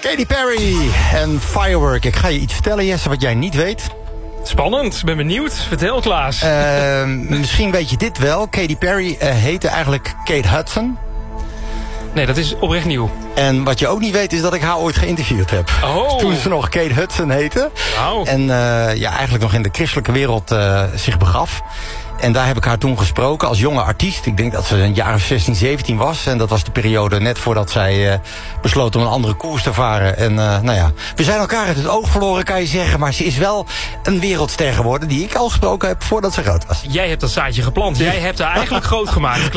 Katy Perry en Firework. Ik ga je iets vertellen, Jesse, wat jij niet weet. Spannend, ik ben benieuwd. Vertel, Klaas. Misschien weet je dit wel. Katy Perry heette eigenlijk Kate Hudson. Nee, dat is oprecht nieuw. En wat je ook niet weet is dat ik haar ooit geïnterviewd heb. Oh. Toen ze nog Kate Hudson heette. Wow. En eigenlijk nog in de christelijke wereld zich begaf. En daar heb ik haar toen gesproken als jonge artiest. Ik denk dat ze een jaar of 16, 17 was. En dat was de periode net voordat zij besloot om een andere koers te varen. En we zijn elkaar uit het oog verloren, kan je zeggen. Maar ze is wel een wereldster geworden die ik al gesproken heb voordat ze groot was. Jij hebt dat zaadje geplant. Jij hebt haar eigenlijk groot gemaakt.